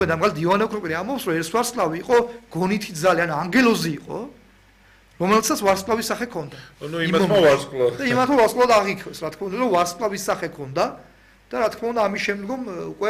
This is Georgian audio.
დამღალ დივანო კრუკერი ამბობს რომ ეს ვარსკვლავი იყო გონითი ძალიან ანგელოზი იყო რომელსაც ვარსკვლავის სახე ჰქონდა. ნუ იმათმა ვარსკვლავი. და იმათმა ვარსკვლავად აღიქვეს, რა თქმა უნდა, რომ ვარსკვლავის სახე ჰქონდა და რა თქმა უნდა ამის შემდგომ უკვე